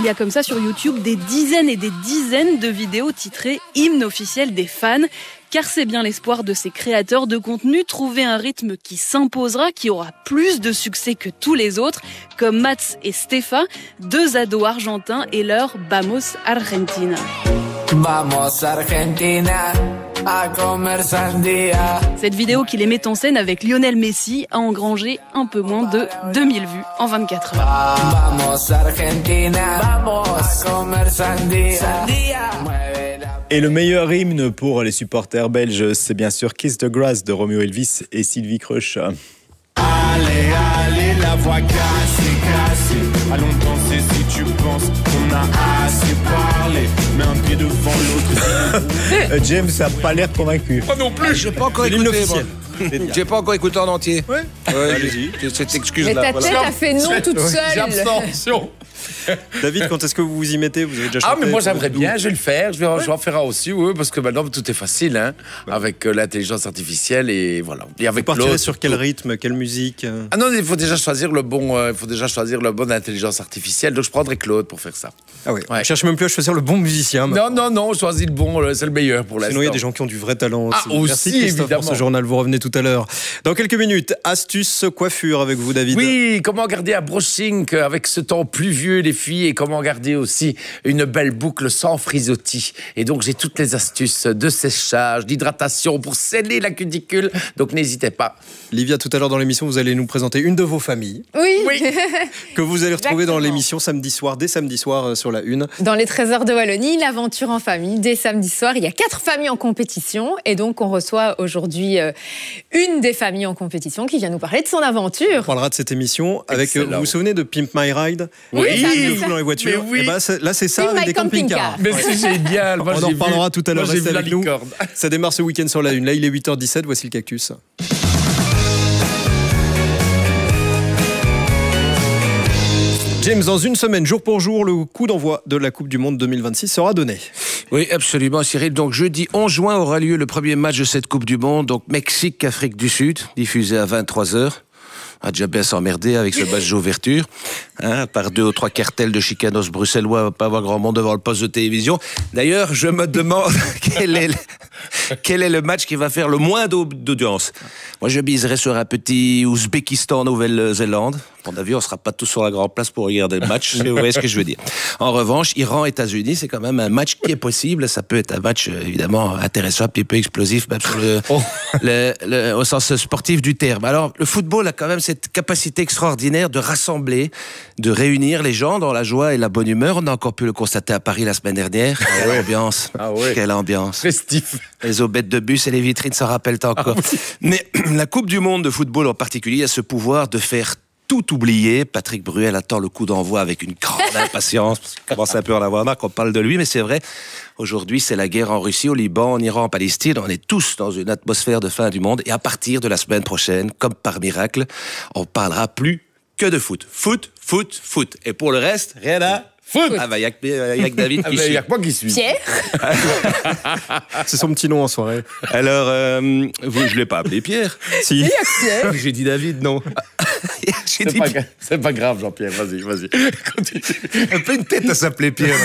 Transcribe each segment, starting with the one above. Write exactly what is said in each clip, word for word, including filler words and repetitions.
y a comme ça sur YouTube des dizaines et des dizaines de vidéos titrées « Hymne officiel des fans ». Car c'est bien l'espoir de ces créateurs de contenu, trouver un rythme qui s'imposera, qui aura plus de succès que tous les autres, comme Mats et Stefa, deux ados argentins et leur Vamos Argentina. Vamos Argentina. Cette vidéo qui les met en scène avec Lionel Messi a engrangé un peu moins de deux mille vues en vingt-quatre heures. Et le meilleur hymne pour les supporters belges, c'est bien sûr Kiss the Grass de Romeo Elvis et Sylvie Cruch. Allez, allez, la voix cassée, cassée. Allons danser si tu penses qu'on a assez parlé. Mets un pied devant l'autre. James n'a pas l'air convaincu. Moi non plus. Je n'ai pas encore écouté. J'ai pas encore écouté en entier. Ouais. Ouais, allez-y. Cette excuse là. Mais ta voilà. tête a fait non toute seule. J'abstention. David, quand est-ce que vous vous y mettez? Vous avez déjà chanté? Ah, mais moi j'aimerais bien, je vais le faire, je vais, ouais. je vais en faire un aussi, oui, parce que maintenant tout est facile, hein, ouais. avec euh, l'intelligence artificielle et voilà. Et avec vous partirez sur quel rythme, quelle musique? Ah non, il faut déjà choisir le bon, euh, il faut déjà choisir le bon intelligence artificielle, donc je prendrai Claude pour faire ça. Ah oui, ouais. Je cherche même plus à choisir le bon musicien. Non, non, non, on choisit le bon, c'est le meilleur pour l'instant. Sinon, il y a des gens qui ont du vrai talent aussi. Ah, aussi, merci Christophe évidemment. pour ce journal, vous revenez tout à l'heure. Dans quelques minutes, astuce coiffure avec vous, David. Oui, comment garder un brushing avec ce temps pluvieux, les filles, et comment garder aussi une belle boucle sans frisottis. Et donc, j'ai toutes les astuces de séchage, d'hydratation pour sceller la cuticule. Donc, n'hésitez pas. Livia, tout à l'heure dans l'émission, vous allez nous présenter une de vos familles. Oui. oui. Que vous allez retrouver Exactement. dans l'émission samedi soir, dès samedi soir euh, sur la Une. Dans les Trésors de Wallonie, l'aventure en famille, dès samedi soir. Il y a quatre familles en compétition. Et donc, on reçoit aujourd'hui euh, une des familles en compétition qui vient nous parler de son aventure. On parlera de cette émission avec, euh, vous vous souvenez de Pimp My Ride? Oui, oui. Dans les voitures. Oui. Et bah, là, c'est ça, avec des camping-cars. Mais c'est génial. Moi, on en reparlera tout à l'heure. Restez avec nous. Ça démarre ce week-end sur la Une. Là, il est huit heures dix-sept. Voici le Cactus. James, dans une semaine, jour pour jour, le coup d'envoi de la Coupe du Monde deux mille vingt-six sera donné. Oui, absolument, Cyril. Donc, jeudi onze juin aura lieu le premier match de cette Coupe du Monde. Donc, Mexique, Afrique du Sud, diffusé à vingt-trois heures. On a déjà bien s'emmerder avec ce match d'ouverture. Hein, par deux ou trois cartels de chicanos bruxellois, pas avoir grand monde devant le poste de télévision. D'ailleurs, je me demande quel est le, quel est le match qui va faire le moins d'audience. Moi, je miserais sur un petit Ouzbékistan, Nouvelle-Zélande. À mon avis, on ne sera pas tous sur la grande place pour regarder le match. Vous voyez ce que je veux dire. En revanche, Iran-États-Unis, c'est quand même un match qui est possible. Ça peut être un match, évidemment, intéressant, puis peu explosif, même sur le, oh. le, le, au sens sportif du terme. Alors, le football a quand même cette capacité extraordinaire de rassembler, de réunir les gens dans la joie et la bonne humeur. On a encore pu le constater à Paris la semaine dernière. Ah Quelle ouais. ambiance. Ah ouais. Quelle ambiance. Festif. Les aubettes de bus et les vitrines s'en rappellent encore. Ah oui. Mais la Coupe du Monde de football en particulier a ce pouvoir de faire tout oublié. Patrick Bruel attend le coup d'envoi avec une grande impatience, parce qu'il commence un peu à en avoir marre qu'on parle de lui, mais c'est vrai. Aujourd'hui, c'est la guerre en Russie, au Liban, en Iran, en Palestine. On est tous dans une atmosphère de fin du monde. Et à partir de la semaine prochaine, comme par miracle, on parlera plus que de foot. Foot, foot, foot. Et pour le reste, rien à... Foot. Ah bah, il n'y a, a que David qui ah bah, suit. Il n'y a que moi qui suis. Pierre. C'est son petit nom en soirée. Alors, euh, vous, je ne l'ai pas appelé Pierre. Si. Il y a que Pierre. J'ai dit David, non. C'est dit... pas, gra- pas grave, Jean-Pierre. Vas-y, vas-y. Continue. Un peu une tête à s'appeler Pierre.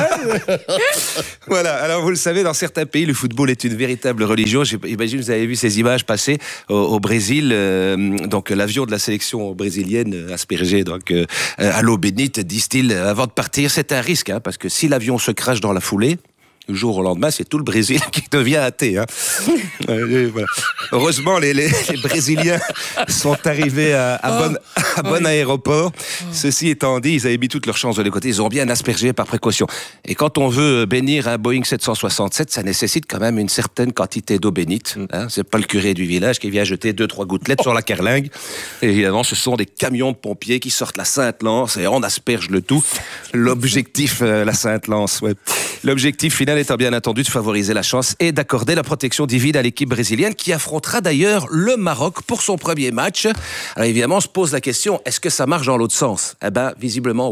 Voilà. Alors, vous le savez, dans certains pays, le football est une véritable religion. J'imagine que vous avez vu ces images passer au, au Brésil. Euh, donc, l'avion de la sélection brésilienne aspergé donc, euh, à l'eau bénite, disent-ils, avant de partir. C'est un risque, hein, parce que si l'avion se crache dans la foulée, le jour au lendemain, c'est tout le Brésil qui devient athée. Hein. euh, voilà. Heureusement, les, les, les Brésiliens sont arrivés à, à, bon, à bon oui. aéroport. Ceci étant dit, ils avaient mis toutes leurs chances de leur côté. Ils ont bien aspergé par précaution. Et quand on veut bénir un Boeing sept cent soixante-sept, ça nécessite quand même une certaine quantité d'eau bénite. Hein. C'est pas le curé du village qui vient jeter deux, trois gouttelettes oh. sur la carlingue. Et évidemment, ce sont des camions de pompiers qui sortent la Sainte-Lance et on asperge le tout. L'objectif, euh, la Sainte-Lance, ouais. L'objectif final étant bien entendu de favoriser la chance et d'accorder la protection divine à l'équipe brésilienne qui affrontera d'ailleurs le Maroc pour son premier match. Alors évidemment, on se pose la question, est-ce que ça marche dans l'autre sens? Eh bien, visiblement, oui.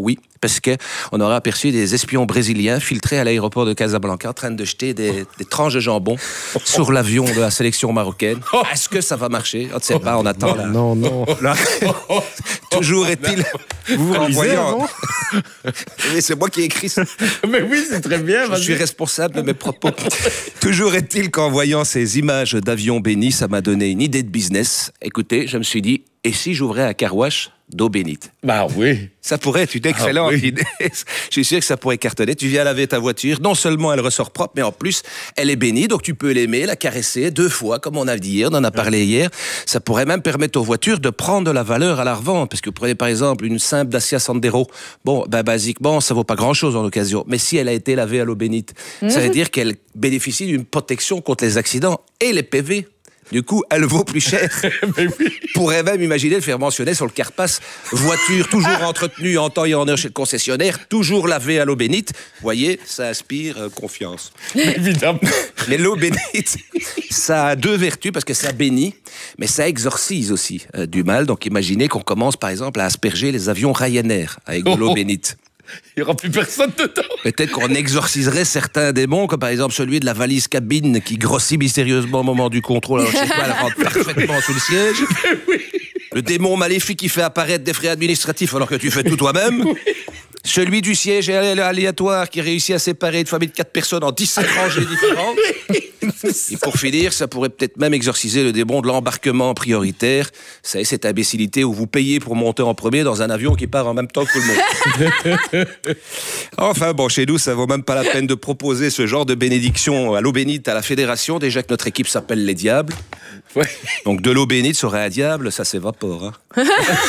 parce qu'on aurait aperçu des espions brésiliens filtrés à l'aéroport de Casablanca en train de jeter des, des tranches de jambon sur l'avion de la sélection marocaine. Est-ce que ça va marcher? On ne sait pas, on attend là. Non, non. Là, toujours est-il... Vous vous lisez avant? Oui, c'est moi qui ai écrit ça. Mais oui, c'est très bien. Je vas-y. suis responsable de mes propos. Toujours est-il qu'en voyant ces images d'avions bénis, ça m'a donné une idée de business. Écoutez, je me suis dit, et si j'ouvrais un car wash d'eau bénite? Bah oui. Ça pourrait être une excellente Ah oui. idée. Je suis sûr que ça pourrait cartonner. Tu viens laver ta voiture, non seulement elle ressort propre, mais en plus, elle est bénie, donc tu peux l'aimer, la caresser deux fois, comme on a dit hier, on en a parlé hier. Ça pourrait même permettre aux voitures de prendre de la valeur à la revente, parce que vous prenez par exemple une simple Dacia Sandero. Bon, ben basiquement, ça vaut pas grand-chose en occasion, mais si elle a été lavée à l'eau bénite, mmh. ça veut dire qu'elle bénéficie d'une protection contre les accidents et les P V. Du coup, elle vaut plus cher. Mais oui. Pourrait même imaginer le faire mentionner sur le Carpass. Voiture toujours entretenue en temps et en heure chez le concessionnaire, toujours lavée à l'eau bénite. Vous voyez, ça inspire euh, confiance. Évidemment. Mais l'eau bénite, ça a deux vertus parce que ça bénit, mais ça exorcise aussi euh, du mal. Donc imaginez qu'on commence par exemple à asperger les avions Ryanair avec de l'eau Oh. bénite. Il n'y aura plus personne dedans. Peut-être qu'on exorciserait certains démons, comme par exemple celui de la valise cabine qui grossit mystérieusement au moment du contrôle. Alors, je sais pas, elle rentre parfaitement sous le siège. Oui. Le démon maléfique qui fait apparaître des frais administratifs alors que tu fais tout toi-même. Celui du siège aléatoire qui réussit à séparer une famille de quatre personnes en dix-sept rangées différentes. Et pour finir, ça pourrait peut-être même exorciser le démon de l'embarquement prioritaire. Ça est, cette imbécilité où vous payez pour monter en premier dans un avion qui part en même temps que tout le monde. Enfin bon, chez nous, ça vaut même pas la peine de proposer ce genre de bénédiction à l'eau bénite à la fédération. Déjà que notre équipe s'appelle les Diables. Ouais. Donc de l'eau bénite sur un diable, ça s'évapore. Hein.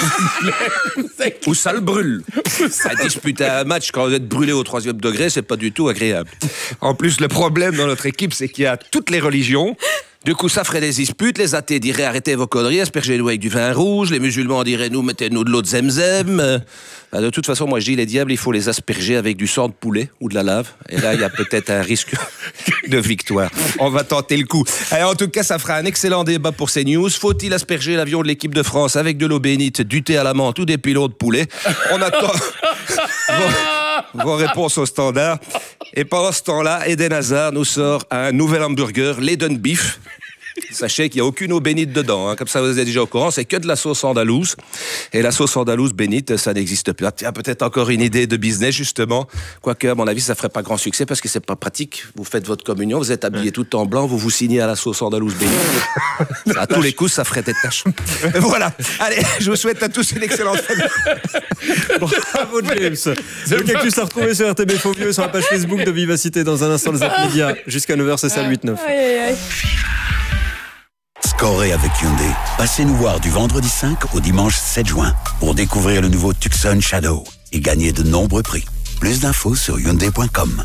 Ou ça le brûle. À disputer un match quand vous êtes brûlé au troisième degré, c'est pas du tout agréable. En plus, le problème dans notre équipe, c'est qu'il y a toutes les religions. Du coup, ça ferait des disputes. Les athées diraient arrêtez vos conneries, aspergez-nous avec du vin rouge. Les musulmans diraient nous mettez-nous de l'eau de zemzem. Euh, de toute façon, moi je dis les diables, il faut les asperger avec du sang de poulet ou de la lave. Et là, il y a peut-être un risque de victoire. On va tenter le coup. Alors, en tout cas, ça fera un excellent débat pour ces news. Faut-il asperger l'avion de l'équipe de France avec de l'eau bénite, du thé à la menthe ou des pilons de poulet? On attend vos, vos réponses au standard. Et pendant ce temps-là, Eden Hazard nous sort un nouvel hamburger, l'Eden Beef. Sachez qu'il n'y a aucune eau bénite dedans, hein. Comme ça vous êtes déjà au courant, c'est que de la sauce andalouse. Et la sauce andalouse bénite, ça n'existe plus. Tiens, peut-être encore une idée de business, justement. Quoique, à mon avis, ça ferait pas grand succès parce que c'est pas pratique. Vous faites votre communion, vous êtes habillé tout en blanc, vous vous signez à la sauce andalouse bénite. À tous les coups, ça ferait des taches. Voilà. Allez, je vous souhaite à tous une excellente fin. Bravo James. Le Cactus à retrouver sur R T B Faux Vieux, sur la page Facebook de Vivacité. Dans un instant, les Zap Média. Jusqu'à neuf heures, c'est ça, huit neuf. Aïe, aïe, aïe. Scorez avec Hyundai. Passez nous voir du vendredi cinq au dimanche sept juin pour découvrir le nouveau Tucson Shadow et gagner de nombreux prix. Plus d'infos sur hyundai point com.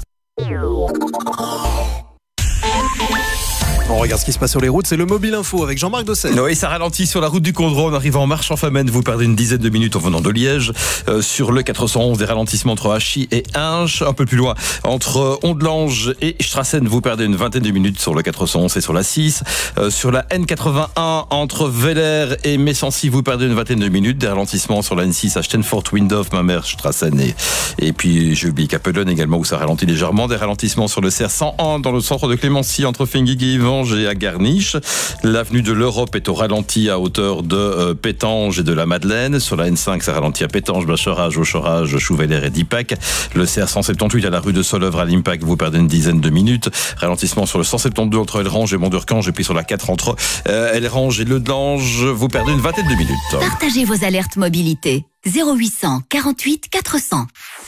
On regarde ce qui se passe sur les routes, c'est le Mobile Info avec Jean-Marc Dosset. Oui, ça ralentit sur la route du Condron en arrivant en marche en Famenne. Vous perdez une dizaine de minutes en venant de Liège. Euh, sur le quatre cent onze, des ralentissements entre Achy et Hinches. Un peu plus loin, entre Ondelange et Strassen, vous perdez une vingtaine de minutes sur le quatre cent onze et sur la six. Euh, sur la N quatre-vingt-un, entre Veller et Messancy, vous perdez une vingtaine de minutes. Des ralentissements sur la N six à Stenfort-Windhof, Mamers, Strassen et, et puis j'ai oublié Capellen également où ça ralentit légèrement. Des ralentissements sur le C R cent un dans le centre de Clémency entre Fenguig et Yvange et à Garniche. L'avenue de l'Europe est au ralenti à hauteur de euh, Pétange et de la Madeleine. Sur la N cinq, ça ralentit à Pétange, Bacherage, Auchorage, Chouveller et Dipac. Le C R cent soixante-dix-huit à la rue de Solœuvre à l'Impact, vous perdez une dizaine de minutes. Ralentissement sur le cent soixante-douze entre Elrange et Mondurcange, et puis sur la quatre entre euh, Elrange et Leudelange, vous perdez une vingtaine de minutes. Partagez vos alertes mobilité. zéro huit cent quarante-huit quatre cents.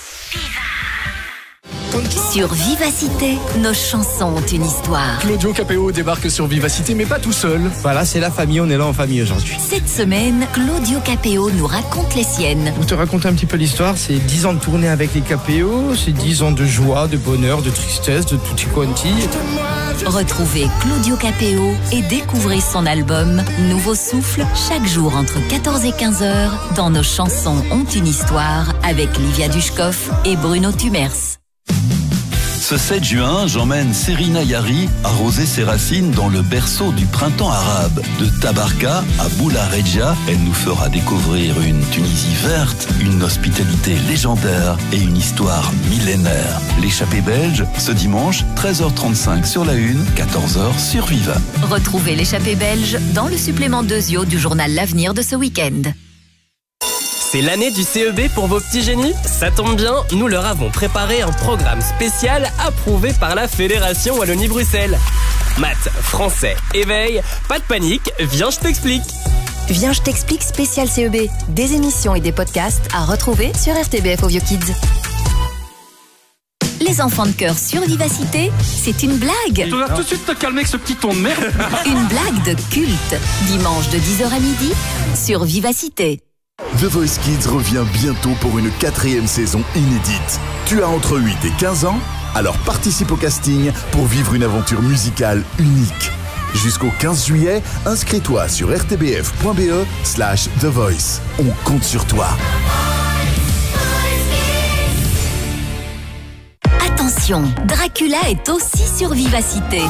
Sur Vivacité, nos chansons ont une histoire. Claudio Capéo débarque sur Vivacité, mais pas tout seul. Voilà, c'est la famille, on est là en famille aujourd'hui. Cette semaine, Claudio Capéo nous raconte les siennes. Pour te raconter un petit peu l'histoire, c'est dix ans de tournée avec les Capéo, c'est dix ans de joie, de bonheur, de tristesse, de tutti quanti. Retrouvez Claudio Capéo et découvrez son album Nouveau Souffle chaque jour entre quatorze et quinze heures dans Nos chansons ont une histoire avec Livia Dushkoff et Bruno Tumers. Ce sept juin, j'emmène Serina Yari arroser ses racines dans le berceau du printemps arabe. De Tabarka à Boula Regia, elle nous fera découvrir une Tunisie verte, une hospitalité légendaire et une histoire millénaire. L'échappée belge, ce dimanche, treize heures trente-cinq sur la une, quatorze heures sur Viva. Retrouvez l'échappée belge dans le supplément d'Eusio du journal L'Avenir de ce week-end. C'est l'année du C E B pour vos petits génies? Ça tombe bien, nous leur avons préparé un programme spécial approuvé par la Fédération Wallonie-Bruxelles. Maths, français, éveil, pas de panique, viens je t'explique. Viens je t'explique spécial C E B. Des émissions et des podcasts à retrouver sur R T B F Ovio Kids. Les enfants de cœur sur Vivacité, c'est une blague. Tu vas tout de suite te calmer avec ce petit ton de merde. Une blague de culte. Dimanche de dix heures à midi sur Vivacité. The Voice Kids revient bientôt pour une quatrième saison inédite. Tu as entre huit et quinze ans? Alors participe au casting pour vivre une aventure musicale unique. Jusqu'au quinze juillet, inscris-toi sur rtbf.be slash The Voice. On compte sur toi. Attention, Dracula est aussi sur Vivacité.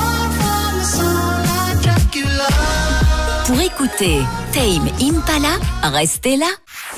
Pour écouter Tame Impala, restez là.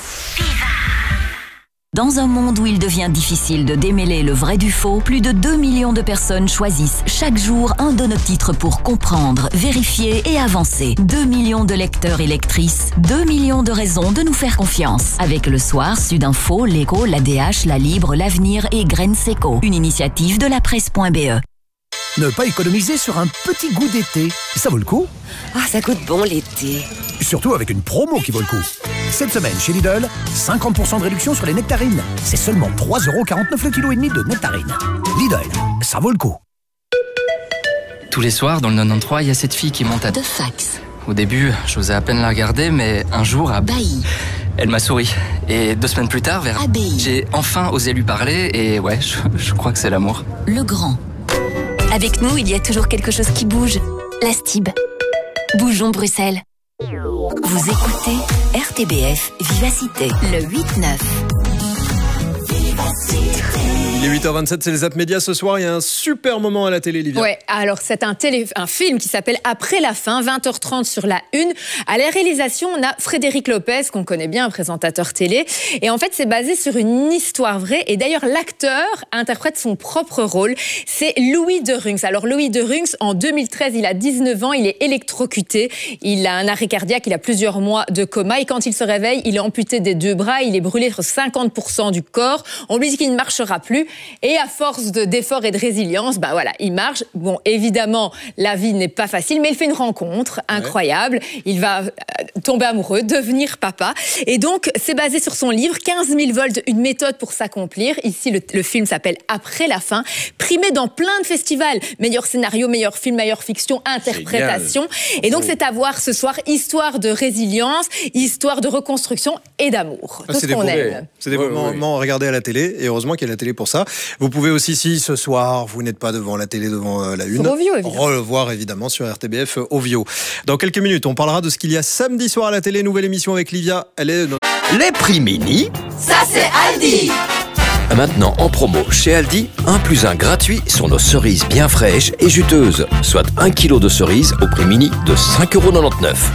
Dans un monde où il devient difficile de démêler le vrai du faux, plus de deux millions de personnes choisissent chaque jour un de nos titres pour comprendre, vérifier et avancer. deux millions de lecteurs et lectrices, deux millions de raisons de nous faire confiance. Avec Le Soir, Sudinfo, L'Écho, l'A D H, La Libre, L'Avenir et Grenseco. Une initiative de la presse.be. Ne pas économiser sur un petit goût d'été, ça vaut le coup? Ah, ça goûte bon l'été. Surtout avec une promo qui vaut le coup. Cette semaine chez Lidl, cinquante pour cent de réduction sur les nectarines. C'est seulement trois euros quarante-neuf le kilo et demi de nectarines. Lidl, ça vaut le coup. Tous les soirs, dans le quatre-vingt-treize, il y a cette fille qui monte à... De fax. Au début, j'osais à peine la regarder, mais un jour, à... Bailly. Elle m'a souri. Et deux semaines plus tard, vers... Abbaye. J'ai enfin osé lui parler et ouais, je, je crois que c'est l'amour. Le Grand. Avec nous, il y a toujours quelque chose qui bouge. La Stib. Bougeons Bruxelles. Vous écoutez R T B F Vivacité, le huit neuf. Il est huit heures vingt-sept, c'est les Zap Média. Ce soir, il y a un super moment à la télé, Livia. Ouais, alors c'est un, télé, un film qui s'appelle Après la fin, vingt heures trente sur la une. À la réalisation, on a Frédéric Lopez, qu'on connaît bien, un présentateur télé. Et en fait, c'est basé sur une histoire vraie. Et d'ailleurs, l'acteur interprète son propre rôle. C'est Louis de Runx. Alors, Louis de Runx, en deux mille treize, il a dix-neuf ans, il est électrocuté. Il a un arrêt cardiaque, il a plusieurs mois de coma. Et quand il se réveille, il est amputé des deux bras, il est brûlé sur cinquante pour cent du corps. On lui dit qu'il ne marchera plus. Et à force de, d'efforts et de résilience, ben voilà, il marche. Bon, évidemment, la vie n'est pas facile, mais il fait une rencontre incroyable. Ouais. Il va euh, tomber amoureux, devenir papa. Et donc, c'est basé sur son livre, quinze mille volts, une méthode pour s'accomplir. Ici, le, le film s'appelle Après la fin. Primé dans plein de festivals. Meilleur scénario, meilleur film, meilleure fiction, interprétation. Et donc, c'est à voir ce soir, histoire de résilience, histoire de reconstruction et d'amour. Ah, tout c'est ce qu'on des aime. C'est des ouais, moments ouais. à regarder à la télé. Et heureusement qu'il y a la télé pour ça. Vous pouvez aussi, si ce soir, vous n'êtes pas devant la télé, devant euh, la une, Ovio, évidemment. revoir évidemment sur R T B F Ovio. Dans quelques minutes, on parlera de ce qu'il y a samedi soir à la télé. Nouvelle émission avec Livia. Elle est notre... Les prix mini. Ça, c'est Aldi. Maintenant en promo chez Aldi, un plus un gratuit sur nos cerises bien fraîches et juteuses. Soit un kilo de cerises au prix mini de cinq euros quatre-vingt-dix-neuf.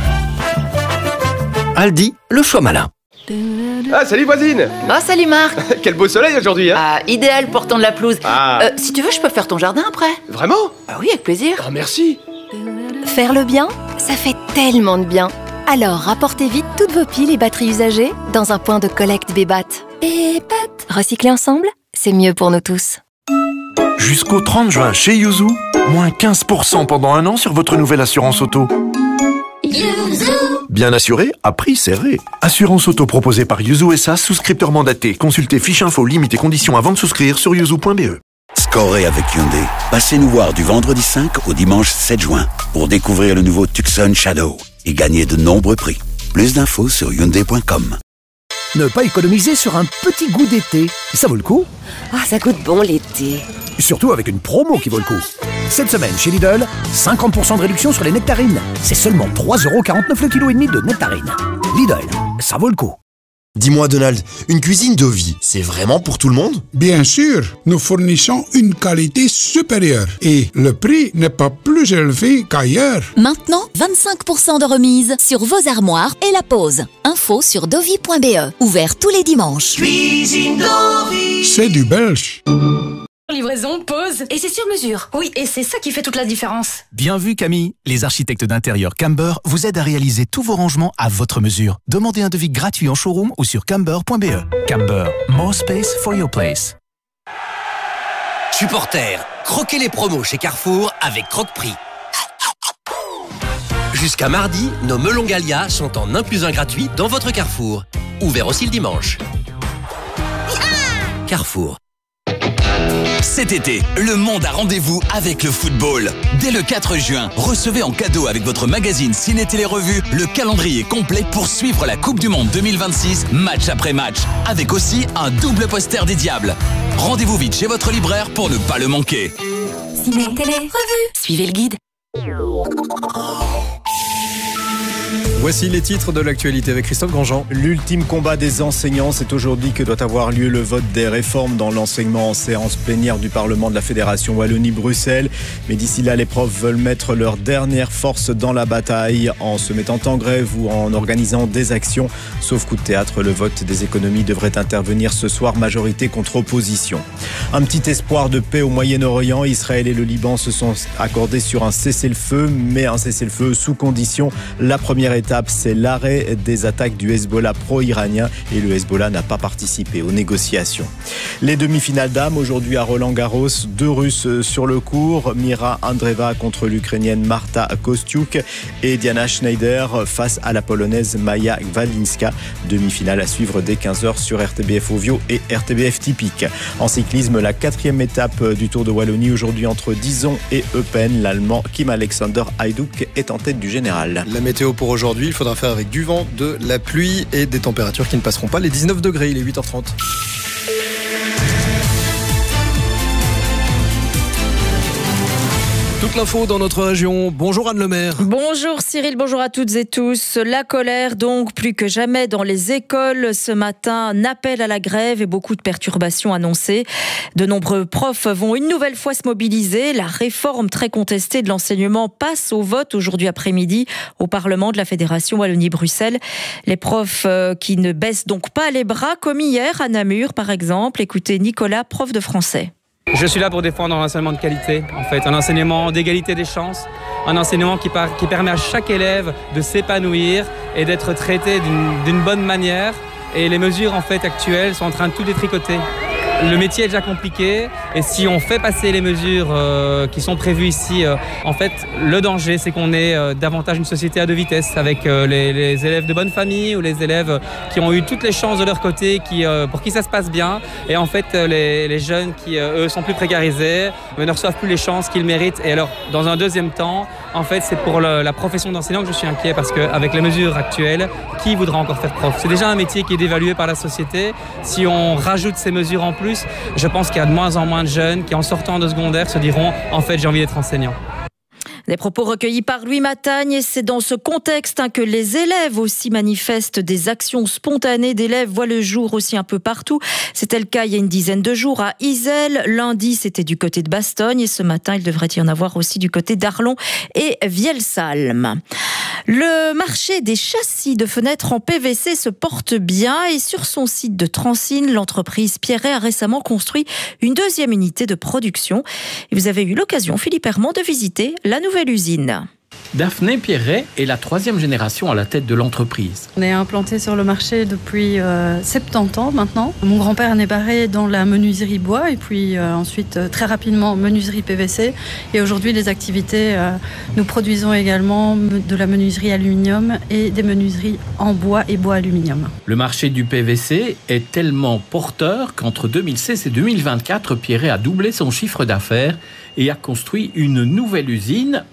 Aldi, le choix malin. Ah, salut voisine. Oh, salut Marc. Quel beau soleil aujourd'hui, hein. Ah, idéal pour tendre la pelouse. Ah. Euh, si tu veux, je peux faire ton jardin après. Vraiment? Ah oui, avec plaisir. Ah, merci. Faire le bien, ça fait tellement de bien. Alors, rapportez vite toutes vos piles et batteries usagées dans un point de collecte Bébat. Bébat. Recycler ensemble, c'est mieux pour nous tous. Jusqu'au trente juin chez Yuzu, moins quinze pour cent pendant un an sur votre nouvelle assurance auto. Yuzu. Bien assuré, à prix serré. Assurance auto proposée par Yuzu S A, souscripteur mandaté. Consultez fiche info, limites et conditions avant de souscrire sur yuzu point b e. Scorez avec Hyundai. Passez nous voir du vendredi cinq au dimanche sept juin pour découvrir le nouveau Tucson Shadow et gagner de nombreux prix. Plus d'infos sur hyundai point com. Ne pas économiser sur un petit goût d'été, ça vaut le coup? Ah, ça goûte bon l'été. Surtout avec une promo qui vaut le coup. Cette semaine chez Lidl, cinquante pour cent de réduction sur les nectarines. C'est seulement trois euros quarante-neuf le kilo et demi de nectarines. Lidl, ça vaut le coup. Dis-moi Donald, une cuisine Dovi, c'est vraiment pour tout le monde? Bien sûr, nous fournissons une qualité supérieure et le prix n'est pas plus élevé qu'ailleurs. Maintenant, vingt-cinq pour cent de remise sur vos armoires et la pause. Info sur dovi point b e. Ouvert tous les dimanches. Cuisine Dovi, c'est du belge. Livraison, pause, et c'est sur mesure. Oui, et c'est ça qui fait toute la différence. Bien vu Camille, les architectes d'intérieur Camber vous aident à réaliser tous vos rangements à votre mesure. Demandez un devis gratuit en showroom ou sur camber point b e. Camber, more space for your place. Supporters, croquez les promos chez Carrefour avec Croque-Prix. Jusqu'à mardi, nos melons Gallia sont en un plus un gratuit dans votre Carrefour. Ouvert aussi le dimanche. Carrefour. Cet été, le monde a rendez-vous avec le football. Dès le quatre juin, recevez en cadeau avec votre magazine Ciné Télé Revue le calendrier complet pour suivre la Coupe du Monde deux mille vingt-six, match après match, avec aussi un double poster des Diables. Rendez-vous vite chez votre libraire pour ne pas le manquer. Ciné Télé Revue. Suivez le guide. Voici les titres de l'actualité avec Christophe Grandjean. L'ultime combat des enseignants, c'est aujourd'hui que doit avoir lieu le vote des réformes dans l'enseignement en séance plénière du Parlement de la Fédération Wallonie-Bruxelles. Mais d'ici là, les profs veulent mettre leur dernière force dans la bataille en se mettant en grève ou en organisant des actions. Sauf coup de théâtre, le vote des économies devrait intervenir ce soir, majorité contre opposition. Un petit espoir de paix au Moyen-Orient. Israël et le Liban se sont accordés sur un cessez-le-feu, mais un cessez-le-feu sous condition. La première étape, c'est l'arrêt des attaques du Hezbollah pro-iranien et le Hezbollah n'a pas participé aux négociations. Les demi-finales dames aujourd'hui à Roland-Garros, deux Russes sur le cours, Mira Andreeva contre l'Ukrainienne Marta Kostyuk et Diana Schneider face à la Polonaise Maja Walinska. Demi-finale à suivre dès quinze heures sur R T B F Ovio et R T B F Typique. En cyclisme, la quatrième étape du Tour de Wallonie aujourd'hui entre Dijon et Eupen. L'Allemand Kim Alexander Hajduk est en tête du général. La météo pour aujourd'hui, il faudra faire avec du vent, de la pluie et des températures qui ne passeront pas les dix-neuf degrés. Il est huit heures trente. Toute l'info dans notre région. Bonjour Anne Lemaire. Bonjour Cyril, bonjour à toutes et tous. La colère donc plus que jamais dans les écoles. Ce matin, un appel à la grève et beaucoup de perturbations annoncées. De nombreux profs vont une nouvelle fois se mobiliser. La réforme très contestée de l'enseignement passe au vote aujourd'hui après-midi au Parlement de la Fédération Wallonie-Bruxelles. Les profs qui ne baissent donc pas les bras comme hier à Namur par exemple. Écoutez Nicolas, prof de français. Je suis là pour défendre un enseignement de qualité, en fait, un enseignement d'égalité des chances, un enseignement qui, par, qui permet à chaque élève de s'épanouir et d'être traité d'une, d'une bonne manière. Et les mesures en fait actuelles sont en train de tout détricoter. Le métier est déjà compliqué et si on fait passer les mesures euh, qui sont prévues ici, euh, en fait, le danger, c'est qu'on ait euh, davantage une société à deux vitesses avec euh, les, les élèves de bonne famille ou les élèves qui ont eu toutes les chances de leur côté, qui, euh, pour qui ça se passe bien. Et en fait, euh, les, les jeunes qui, euh, eux, sont plus précarisés, euh, ne reçoivent plus les chances qu'ils méritent. Et alors, dans un deuxième temps, en fait, c'est pour le, la profession d'enseignant que je suis inquiet parce qu'avec les mesures actuelles, qui voudra encore faire prof ? C'est déjà un métier qui est dévalué par la société. Si on rajoute ces mesures en plus, je pense qu'il y a de moins en moins de jeunes qui, en sortant de secondaire, se diront « en fait, j'ai envie d'être enseignant ». Des propos recueillis par Louis Matagne et c'est dans ce contexte hein, que les élèves aussi manifestent. Des actions spontanées d'élèves voient le jour aussi un peu partout. C'était le cas il y a une dizaine de jours à Iselle. Lundi, c'était du côté de Bastogne et ce matin, il devrait y en avoir aussi du côté d'Arlon et Vielsalm. Le marché des châssis de fenêtres en P V C se porte bien et sur son site de Transine, l'entreprise Pierret a récemment construit une deuxième unité de production. Et vous avez eu l'occasion, Philippe Hermand, de visiter la nouvelle usine. Daphné Pierret est la troisième génération à la tête de l'entreprise. On est implanté sur le marché depuis euh, soixante-dix ans maintenant. Mon grand-père est barré dans la menuiserie bois et puis euh, ensuite euh, très rapidement menuiserie P V C. Et aujourd'hui les activités, euh, nous produisons également de la menuiserie aluminium et des menuiseries en bois et bois aluminium. Le marché du P V C est tellement porteur qu'entre deux mille seize et deux mille vingt-quatre, Pierret a doublé son chiffre d'affaires et a construit une nouvelle usine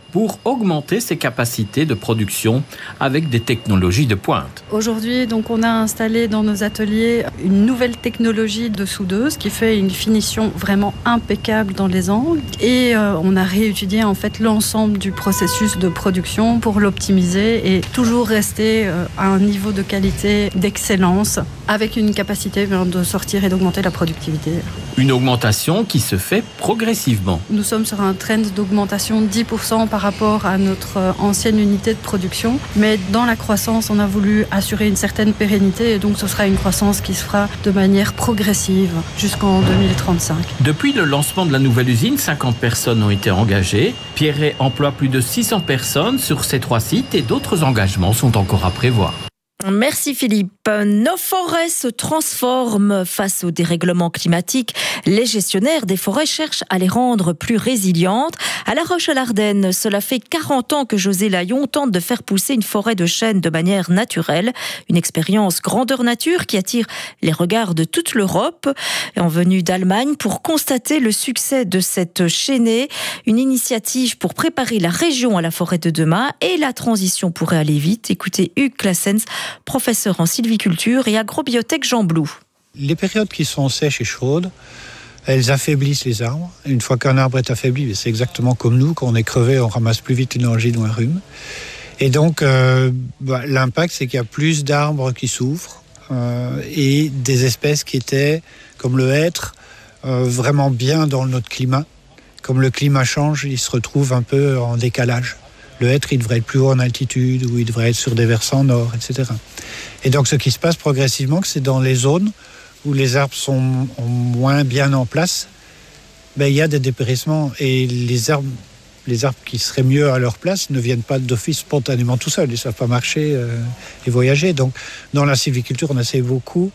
pour augmenter ses capacités de production avec des technologies de pointe. Aujourd'hui, donc, on a installé dans nos ateliers une nouvelle technologie de soudeuse qui fait une finition vraiment impeccable dans les angles. Et euh, on a réétudié en fait l'ensemble du processus de production pour l'optimiser et toujours rester euh, à un niveau de qualité d'excellence avec une capacité bien, de sortir et d'augmenter la productivité. Une augmentation qui se fait progressivement. Nous sommes sur un trend d'augmentation de dix pour cent par rapport à notre ancienne unité de production. Mais dans la croissance, on a voulu assurer une certaine pérennité et donc ce sera une croissance qui se fera de manière progressive jusqu'en deux mille trente-cinq. Depuis le lancement de la nouvelle usine, cinquante personnes ont été engagées. Pierret emploie plus de six cents personnes sur ces trois sites et d'autres engagements sont encore à prévoir. Merci Philippe. Nos forêts se transforment face au dérèglement climatique. Les gestionnaires des forêts cherchent à les rendre plus résilientes. À La Roche-à-l'Ardenne, cela fait quarante ans que José Laillon tente de faire pousser une forêt de chênes de manière naturelle. Une expérience grandeur nature qui attire les regards de toute l'Europe. En venue d'Allemagne pour constater le succès de cette chênaie. Une initiative pour préparer la région à la forêt de demain et la transition pourrait aller vite. Écoutez Hugues Claessens, professeur en sylviculture et agrobiotech Jean Blou. Les périodes qui sont sèches et chaudes, elles affaiblissent les arbres. Une fois qu'un arbre est affaibli, c'est exactement comme nous, quand on est crevé, on ramasse plus vite une angine ou un rhume. Et donc, euh, bah, l'impact, c'est qu'il y a plus d'arbres qui souffrent euh, et des espèces qui étaient, comme le hêtre, euh, vraiment bien dans notre climat. Comme le climat change, ils se retrouvent un peu en décalage. Le hêtre, il devrait être plus haut en altitude ou il devrait être sur des versants nord, et cetera. Et donc, ce qui se passe progressivement, c'est dans les zones où les arbres sont moins bien en place, ben, il y a des dépérissements. Et les arbres, les arbres qui seraient mieux à leur place ne viennent pas d'office spontanément tout seuls. Ils ne savent pas marcher euh, et voyager. Donc, dans la sylviculture, on essaie beaucoup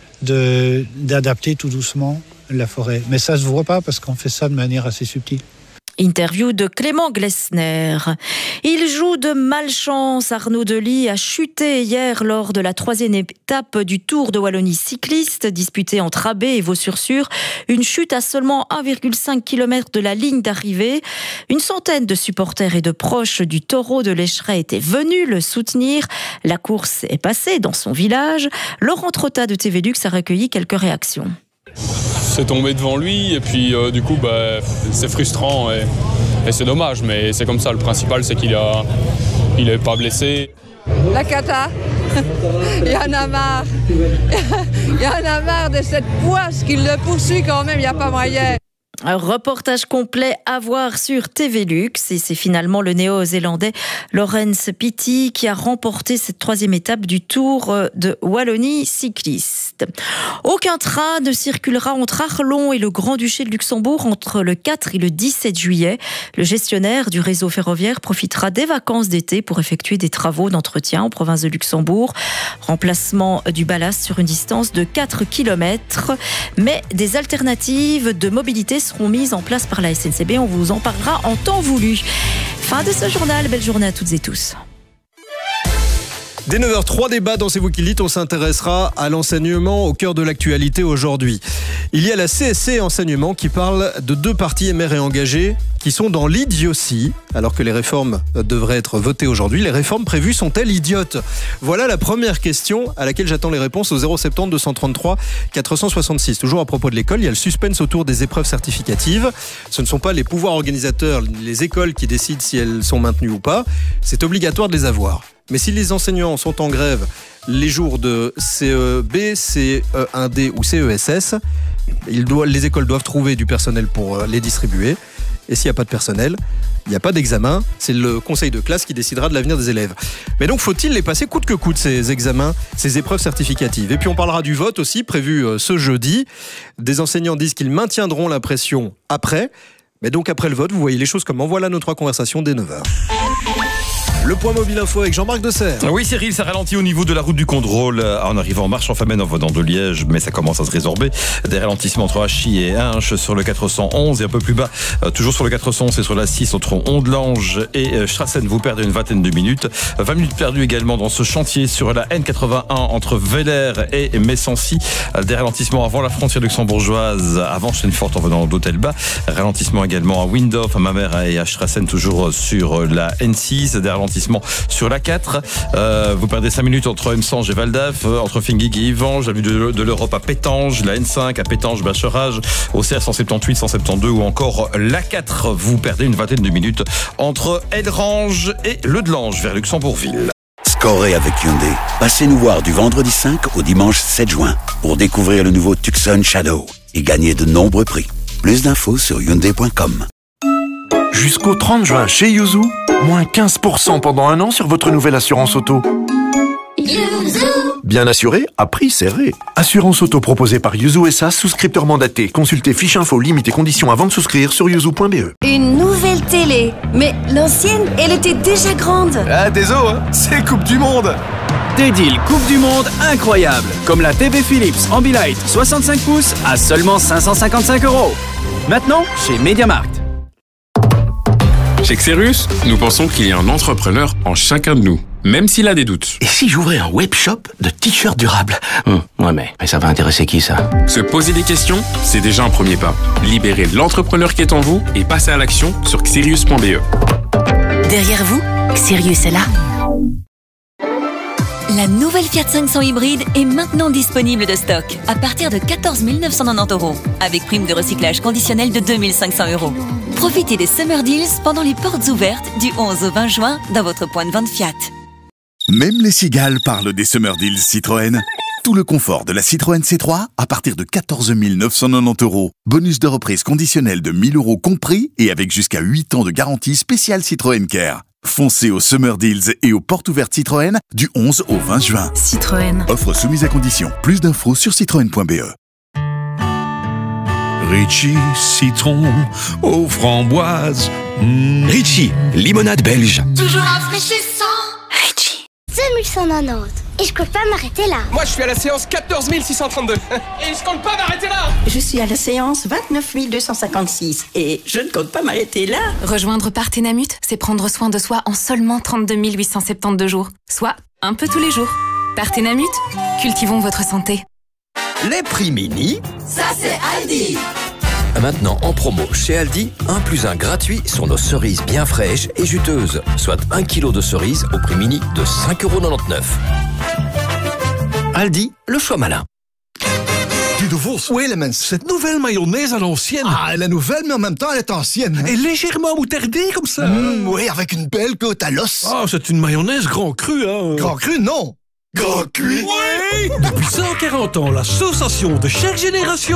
de, d'adapter tout doucement la forêt. Mais ça ne se voit pas parce qu'on fait ça de manière assez subtile. Interview de Clément Glessner. Il joue de malchance. Arnaud Delis a chuté hier lors de la troisième étape du Tour de Wallonie cycliste disputé entre Abbé et Vaux-sur-Sur. Une chute à seulement un virgule cinq kilomètres de la ligne d'arrivée. Une centaine de supporters et de proches du Taureau de l'Écheret étaient venus le soutenir. La course est passée dans son village. Laurent Trotta de T V Luxe a recueilli quelques réactions. C'est tombé devant lui et puis euh, du coup bah, c'est frustrant et, et c'est dommage, mais c'est comme ça. Le principal c'est qu'il a, il est pas blessé. La cata, il y en a marre, il y en a marre de cette poisse qui le poursuit quand même, il n'y a pas moyen. Un reportage complet à voir sur T V Luxe et c'est finalement le néo-zélandais Laurens Pitty qui a remporté cette troisième étape du Tour de Wallonie cycliste. Aucun train ne circulera entre Arlon et le Grand-Duché de Luxembourg entre le quatre et le dix-sept juillet. Le gestionnaire du réseau ferroviaire profitera des vacances d'été pour effectuer des travaux d'entretien en province de Luxembourg. Remplacement du ballast sur une distance de quatre kilomètres. Mais des alternatives de mobilité seront mises en place par la S N C B. On vous en parlera en temps voulu. Fin de ce journal. Belle journée à toutes et tous. Dès neuf heures trois, débat dans C'est vous qui le dites, on s'intéressera à l'enseignement au cœur de l'actualité aujourd'hui. Il y a la C S C Enseignement qui parle de deux partis émers et engagés qui sont dans l'idiotie, alors que les réformes devraient être votées aujourd'hui. Les réformes prévues sont-elles idiotes ? Voilà la première question à laquelle j'attends les réponses au zéro sept zéro deux cent trente-trois quatre cent soixante-six. Toujours à propos de l'école, il y a le suspense autour des épreuves certificatives. Ce ne sont pas les pouvoirs organisateurs, les écoles qui décident si elles sont maintenues ou pas. C'est obligatoire de les avoir. Mais si les enseignants sont en grève les jours de C E B, C E un D ou C E S S, ils doivent, les écoles doivent trouver du personnel pour les distribuer. Et s'il n'y a pas de personnel, il n'y a pas d'examen. C'est le conseil de classe qui décidera de l'avenir des élèves. Mais donc, faut-il les passer coûte que coûte, ces examens, ces épreuves certificatives ? Et puis, on parlera du vote aussi, prévu ce jeudi. Des enseignants disent qu'ils maintiendront la pression après. Mais donc, après le vote, vous voyez les choses comment. Voilà nos trois conversations dès neuf heures. Le point mobile info avec Jean-Marc Desserre. Oui Cyril, ça ralentit au niveau de la route du contrôle en arrivant en Marche-en-Famenne en venant de Liège, mais ça commence à se résorber. Des ralentissements entre Achy et Hinches sur le quatre cent onze et un peu plus bas, toujours sur le quatre cent onze et sur la six entre Ondelange et Strassen, vous perdez une vingtaine de minutes. vingt minutes perdues également dans ce chantier sur la N quatre-vingt-un entre Villers et Messancy. Des ralentissements avant la frontière luxembourgeoise, avant Schenfort en venant d'Hôtel-Bas. Ralentissement également à Windhof, à Mamers et à Strassen, toujours sur la N six. Des ralentissements sur la quatre. Euh, vous perdez cinq minutes entre Emsange et Valdaf, entre Fingig et Ivange, la vue de, de l'Europe à Pétange, la N cinq à Pétange, Bacherage, au C R cent soixante-dix-huit, cent soixante-douze ou encore la quatre. Vous perdez une vingtaine de minutes entre Elrange et Le Delange vers Luxembourgville. Scorez avec Hyundai. Passez nous voir du vendredi cinq au dimanche sept juin pour découvrir le nouveau Tucson Shadow et gagner de nombreux prix. Plus d'infos sur hyundai point com. Jusqu'au trente juin chez Yuzu, moins quinze pour cent pendant un an sur votre nouvelle assurance auto. Yuzu. Bien assuré, à prix serré. Assurance auto proposée par Yuzu S A, souscripteur mandaté. Consultez fiche info, limites et conditions avant de souscrire sur yuzu point b e. Une nouvelle télé. Mais l'ancienne, elle était déjà grande. Ah, désolé, hein, c'est Coupe du Monde. Des deals Coupe du Monde incroyables. Comme la T V Philips Ambilight soixante-cinq pouces à seulement cinq cent cinquante-cinq euros. Maintenant, chez MediaMarkt. Chez Xerus, nous pensons qu'il y a un entrepreneur en chacun de nous, même s'il a des doutes. Et si j'ouvrais un webshop de t-shirts durables? hum, Ouais, mais, mais ça va intéresser qui, ça? Se poser des questions, c'est déjà un premier pas. Libérez l'entrepreneur qui est en vous et passez à l'action sur xerius point b e. Derrière vous, Xerius est là. La nouvelle Fiat cinq cents hybride est maintenant disponible de stock à partir de quatorze mille neuf cent quatre-vingt-dix euros avec prime de recyclage conditionnelle de deux mille cinq cents euros. Profitez des Summer Deals pendant les portes ouvertes du onze au vingt juin dans votre point de vente Fiat. Même les cigales parlent des Summer Deals Citroën. Tout le confort de la Citroën C trois à partir de quatorze mille neuf cent quatre-vingt-dix euros. Bonus de reprise conditionnel de mille euros compris et avec jusqu'à huit ans de garantie spéciale Citroën Care. Foncez aux Summer Deals et aux portes ouvertes Citroën du onze au vingt juin. Citroën. Offre soumise à condition. Plus d'infos sur citroën point b e. Ritchie, citron aux framboises. Mmh. Ritchie, limonade belge. Toujours rafraîchissant. Ritchie. deux mille cent quatre-vingt-dix. Et je compte pas m'arrêter là. Moi, je suis à la séance quatorze mille six cent trente-deux. Et je compte pas m'arrêter là. Je suis à la séance vingt-neuf mille deux cent cinquante-six. Et je ne compte pas m'arrêter là. Rejoindre Parthénamut, c'est prendre soin de soi en seulement trente-deux mille huit cent soixante-douze jours. Soit un peu tous les jours. Parthénamut, cultivons votre santé. Les prix mini, ça c'est Aldi. Maintenant en promo chez Aldi, un plus un gratuit sur nos cerises bien fraîches et juteuses. Soit un kilo de cerises au prix mini de cinq euros quatre-vingt-dix-neuf. Aldi, le choix malin. Dis de Vos, oui, les mens. Cette nouvelle mayonnaise à l'ancienne. Ah, elle est nouvelle, mais en même temps, elle est ancienne. Hein? Et légèrement moutardée comme ça. Mmh, oui, avec une belle côte à l'os. Ah, c'est une mayonnaise grand cru, hein. Grand cru, non. Grand cuit. Oui. Depuis cent quarante ans, l'association de chaque génération